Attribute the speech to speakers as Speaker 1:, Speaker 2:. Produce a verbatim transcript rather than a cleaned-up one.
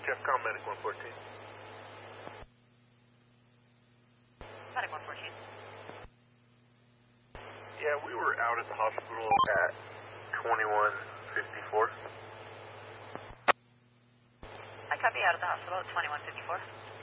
Speaker 1: Jeffcom, Medic one fourteen.
Speaker 2: Medic one fourteen.
Speaker 1: Yeah, we were out at the hospital at twenty-one fifty-four.
Speaker 2: I copy out at the hospital at twenty-one fifty-four.